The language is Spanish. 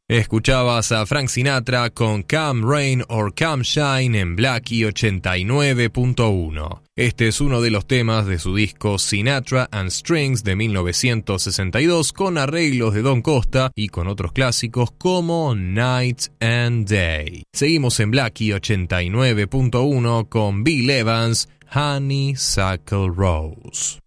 Escuchabas a Frank Sinatra con Come Rain or Come Shine en Blackie 89.1. Este es uno de los temas de su disco Sinatra and Strings de 1962 con arreglos de Don Costa y con otros clásicos como Night and Day. Seguimos en Blackie 89.1 con Bill Evans, Honeysuckle Rose.